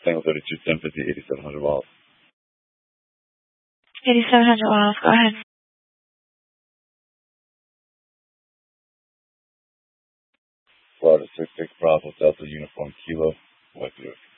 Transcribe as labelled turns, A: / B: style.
A: Tango 32, 1050, 8700 miles.
B: 8700 miles, go ahead.
A: Florida 66 Bravo Delta Uniform Kilo, White Blue.